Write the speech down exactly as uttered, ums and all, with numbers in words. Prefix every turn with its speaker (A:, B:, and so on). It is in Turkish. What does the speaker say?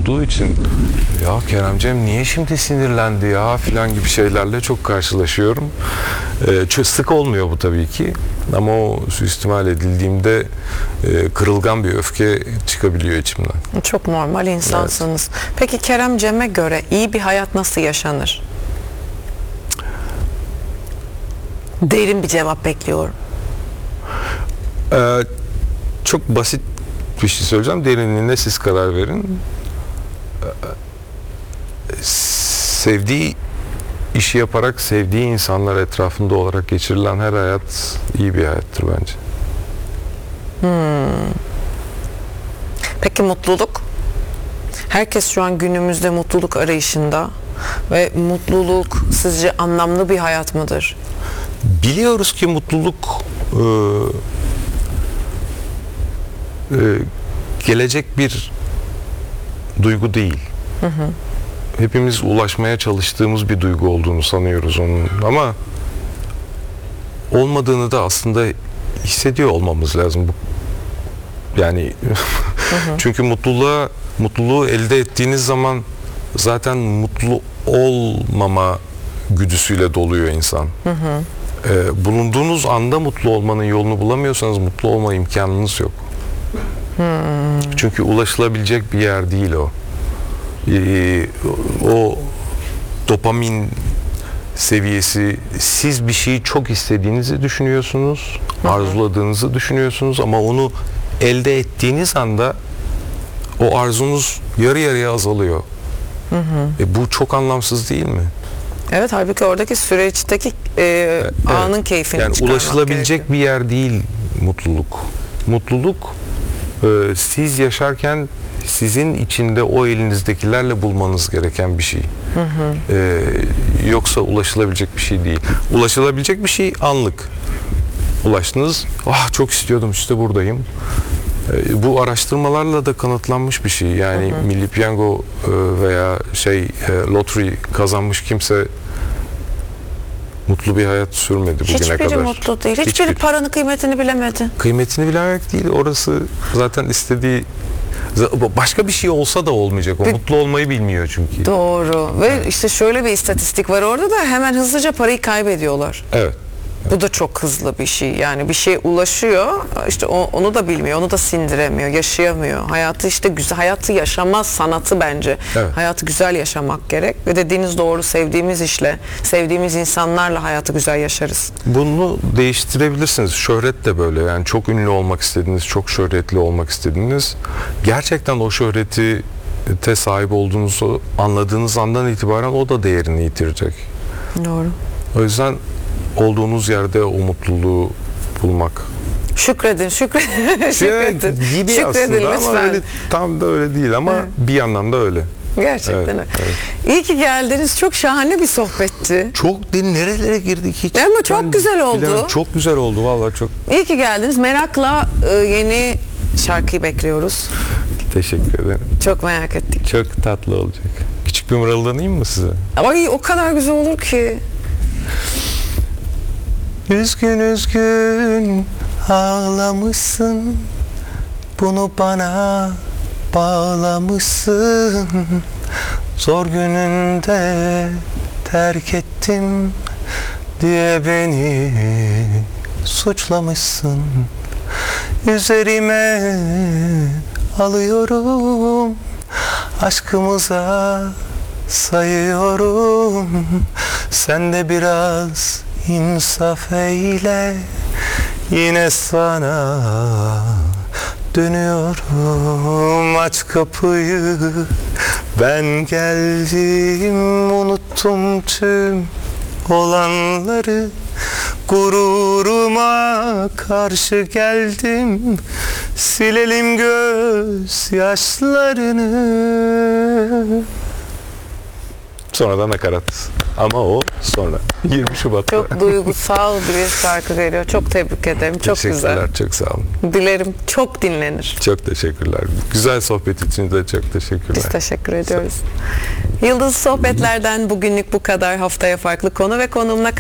A: olduğu için ya Keremcem niye şimdi sinirlendi ya filan gibi şeylerle çok karşılaşıyorum. Ee, çok sık olmuyor bu tabii ki ama o suistimal edildiğimde e, kırılgan bir öfke çıkabiliyor içimden.
B: Çok normal insansınız. Evet. Peki Keremcem'e göre iyi bir hayat nasıl yaşanır? Derin bir cevap bekliyorum.
A: Ee, çok basit bir şey söyleyeceğim. Derinliğine siz karar verin. Ee, sevdiği işi yaparak, sevdiği insanlar etrafında olarak geçirilen her hayat iyi bir hayattır bence.
B: Hmm. Peki mutluluk? Herkes şu an günümüzde mutluluk arayışında ve mutluluk sizce anlamlı bir hayat mıdır?
A: Biliyoruz ki mutluluk e, e, gelecek bir duygu değil. Hı hı. Hepimiz ulaşmaya çalıştığımız bir duygu olduğunu sanıyoruz onun. Ama olmadığını da aslında hissediyor olmamız lazım. Yani hı hı. Çünkü mutluluğa mutluluğu elde ettiğiniz zaman zaten mutlu olmama güdüsüyle doluyor insan. Hı hı. Ee, bulunduğunuz anda mutlu olmanın yolunu bulamıyorsanız mutlu olma imkanınız yok. Hmm. Çünkü ulaşılabilecek bir yer değil o. Ee, o dopamin seviyesi, siz bir şeyi çok istediğinizi düşünüyorsunuz, hı hı. arzuladığınızı düşünüyorsunuz ama onu elde ettiğiniz anda o arzunuz yarı yarıya azalıyor. Hı hı. E, bu çok anlamsız değil mi?
B: Evet, halbuki oradaki süreçteki e, evet, anın keyfini
A: yani
B: çıkarmak
A: ulaşılabilecek
B: gerekiyor.
A: Bir yer değil mutluluk. Mutluluk e, siz yaşarken sizin içinde o elinizdekilerle bulmanız gereken bir şey. Hı hı. E, yoksa ulaşılabilecek bir şey değil. Ulaşılabilecek bir şey anlık. Ulaştınız, ah çok istiyordum işte buradayım. E, bu araştırmalarla da kanıtlanmış bir şey. Yani hı hı. Milli Piyango e, veya şey e, lottery kazanmış kimse mutlu bir hayat sürmedi bugüne
B: Hiçbiri
A: kadar.
B: Hiçbiri mutlu değil. Hiçbiri Hiçbir... paranın kıymetini bilemedi.
A: Kıymetini bilemek değil. Orası zaten istediği başka bir şey olsa da olmayacak. O bir... mutlu olmayı bilmiyor çünkü.
B: Doğru. Ve evet. işte şöyle bir istatistik var orada da hemen hızlıca parayı kaybediyorlar.
A: Evet.
B: Bu da çok hızlı bir şey. Yani bir şeye ulaşıyor, işte onu da bilmiyor, onu da sindiremiyor, yaşayamıyor. Hayatı işte güzel, hayatı yaşamaz sanatı bence. Evet. Hayatı güzel yaşamak gerek ve dediğiniz doğru, sevdiğimiz işle, sevdiğimiz insanlarla hayatı güzel yaşarız.
A: Bunu değiştirebilirsiniz. Şöhret de böyle. Yani çok ünlü olmak istediğiniz, çok şöhretli olmak istediğiniz, gerçekten o şöhreti te sahip olduğunuzu anladığınız andan itibaren o da değerini yitirecek.
B: Doğru.
A: O yüzden olduğunuz yerde o mutluluğu bulmak.
B: Şükredin, şükredin. şükredin.
A: Gibi
B: şükredin
A: aslında
B: lütfen.
A: ama öyle, tam da öyle değil ama evet. bir yandan da öyle.
B: Gerçekten evet, öyle. Evet. İyi ki geldiniz. Çok şahane bir sohbetti.
A: Çok değil, nerelere girdik hiç.
B: Ama çok ben güzel oldu.
A: Bilemem, çok güzel oldu vallahi çok.
B: İyi ki geldiniz. Merakla e, yeni şarkıyı bekliyoruz.
A: Teşekkür ederim.
B: Çok merak ettik.
A: Çok tatlı olacak. Küçük bir mırıldanayım mı size?
B: Ay o kadar güzel olur ki.
A: Üzgün üzgün ağlamışsın, bunu bana bağlamışsın. Zor gününde terk ettim diye beni suçlamışsın. Üzerime alıyorum, aşkımıza sayıyorum. Sen de biraz İnsaf eyle, yine sana dönüyorum. Aç kapıyı, ben geldim. Unuttum tüm olanları, gururuma karşı geldim. Silelim gözyaşlarını. Sonradan nakarat. Ama o sonra. yirmi Şubat'ta.
B: Çok duygusal bir şarkı geliyor. Çok tebrik ederim. Çok güzel.
A: Teşekkürler. Çok sağ olun.
B: Dilerim çok dinlenir.
A: Çok teşekkürler. Güzel sohbet için de çok teşekkürler.
B: Biz teşekkür ediyoruz. Yıldız Sohbetler'den bugünlük bu kadar. Haftaya farklı konu ve konuğumla